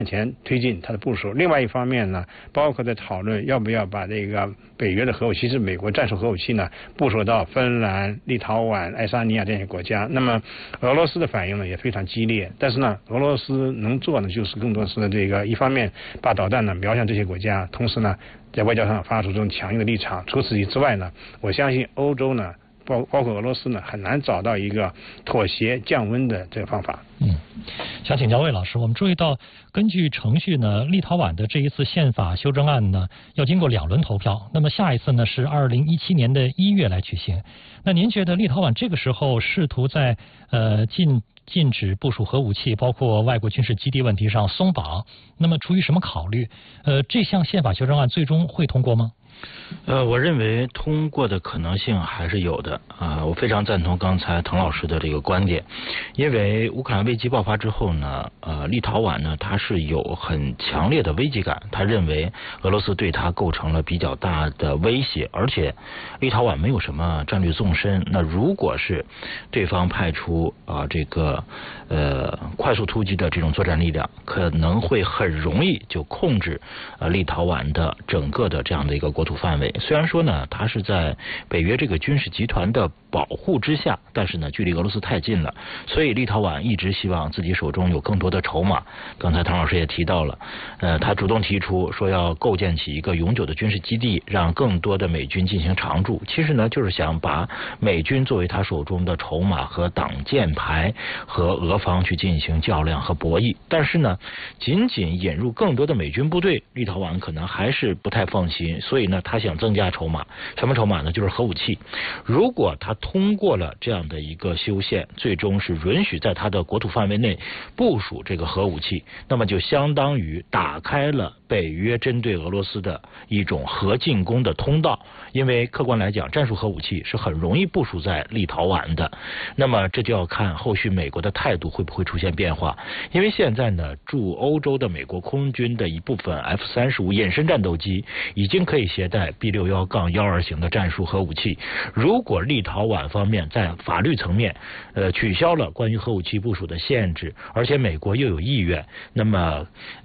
前推进它的部署。另外一方面呢，包括在讨论要不要把这个北约的核武器，是美国战术核武器呢，部署到芬兰、立陶宛、爱沙尼亚这些国家。那么俄罗斯的反应呢也非常激烈，但是呢，俄罗斯能做的就是更多是这个一方面把导弹呢瞄向这些国家，同时呢在外交上发出这种强硬的立场。除此之外呢，我相信欧洲呢，包括俄罗斯呢，很难找到一个妥协降温的这个方法。 想请教魏老师，我们注意到，根据程序呢，立陶宛的这一次宪法修正案呢，要经过2轮投票。那么下一次呢是2017年的1月来举行。那您觉得立陶宛这个时候试图在禁止部署核武器，包括外国军事基地问题上松绑，那么出于什么考虑？这项宪法修正案最终会通过吗？ 我认为通过的可能性还是有的我非常赞同刚才滕老师的这个观点，因为乌克兰危机爆发之后呢，立陶宛呢它是有很强烈的危机感，他认为俄罗斯对他构成了比较大的威胁，而且立陶宛没有什么战略纵深，那如果是对方派出这个快速突击的这种作战力量，可能会很容易就控制立陶宛的整个的这样的一个国土范围。虽然说呢，它是在北约这个军事集团的保护之下，但是呢，距离俄罗斯太近了，所以立陶宛一直希望自己手中有更多的筹码。刚才滕老师也提到了，他主动提出说要构建起一个永久的军事基地，让更多的美军进行常驻。其实呢，就是想把美军作为他手中的筹码和挡箭牌，和俄方去进行较量和博弈。但是呢，仅仅引入更多的美军部队，立陶宛可能还是不太放心，所以呢，他想增加筹码。什么筹码呢？就是核武器。如果他通过了这样的一个修宪，最终是允许在他的国土范围内部署这个核武器，那么就相当于打开了北约针对俄罗斯的一种核进攻的通道。因为客观来讲，战术核武器是很容易部署在立陶宛的，那么这就要看后续美国的态度会不会出现变化。因为现在呢，驻欧洲的美国空军的一部分 F-35隐身战斗机已经可以携带 B61-12型的战术核武器。如果立陶宛方面在法律层面取消了关于核武器部署的限制，而且美国又有意愿，那么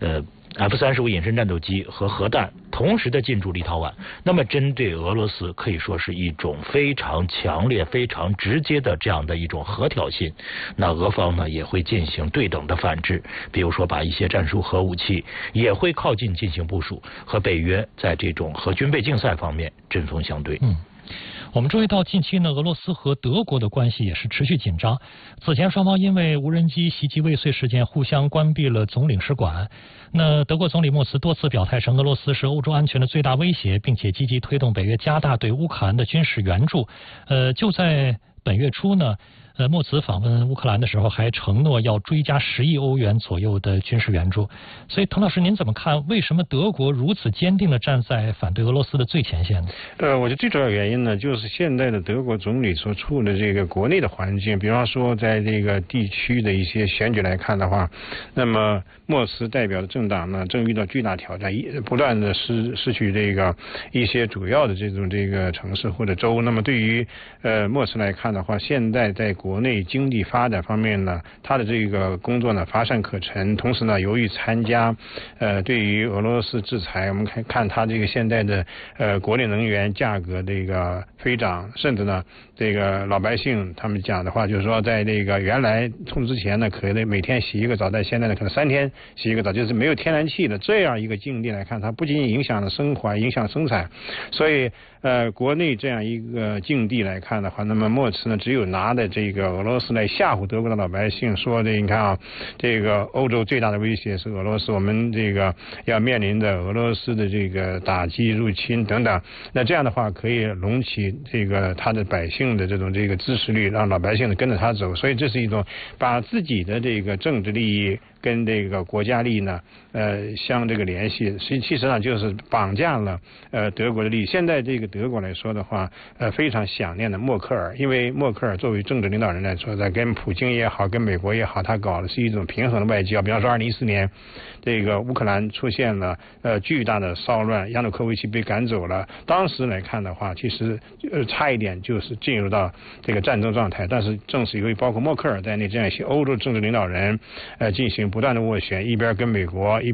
F-35隐身战斗机和核弹同时的进驻立陶宛，那么针对俄罗斯可以说是一种非常强烈、非常直接的这样的一种核挑衅。那俄方呢也会进行对等的反制，比如说把一些战术核武器也会靠近进行部署，和北约在这种核军备竞赛方面针锋相对。 我们注意到近期呢，俄罗斯和德国的关系也是持续紧张。此前双方因为无人机袭击未遂事件互相关闭了总领事馆。那德国总理默茨多次表态称俄罗斯是欧洲安全的最大威胁，并且积极推动北约加大对乌克兰的军事援助。就在本月初呢，默茨访问乌克兰的时候还承诺要追加10亿欧元左右的军事援助。所以滕老师您怎么看，为什么德国如此坚定地站在反对俄罗斯的最前线呢？ 我觉得最主要原因呢，就是现在的德国总理所处的这个国内的环境，比方说在这个地区的一些选举来看的话，那么默茨代表的政党呢正遇到巨大挑战，不断的失去这个一些主要的这个城市或者州。那么对于默茨来看的话，现在在国内经济发展方面呢，他的这个工作呢乏善可陈。同时呢，由于参加对于俄罗斯制裁，我们看他这个现在的国内能源价格这个飞涨，甚至呢这个老百姓他们讲的话就是说，在这个原来冲之前呢可能每天洗一个澡，在现在呢可能3天洗一个澡，就是没有天然气的这样一个境地来看，它不仅仅影响了生活，影响生产。所以国内这样一个境地来看的话，那么默茨呢只有拿的这个俄罗斯来吓唬德国的老百姓，说的你看啊，这个欧洲最大的威胁是俄罗斯，我们这个要面临着俄罗斯的这个打击入侵等等。那这样的话可以隆起这个他的百姓的这个支持率，让老百姓跟着他走。所以这是一种把自己的这个政治利益跟这个国家利益呢相这个联系，其实上就是绑架了德国的利益。现在这个德国来说的话非常想念的默克尔，因为默克尔作为政治领导人来说，在跟普京也好跟美国也好，他搞的是一种平衡的外交。比方说2014年这个乌克兰出现了巨大的骚乱，亚努科维奇被赶走了，当时来看的话其实差一点就是进入到这个战争状态。但是正是由于包括默克尔在内这样一些欧洲政治领导人进行不断的斡旋，一边跟美国一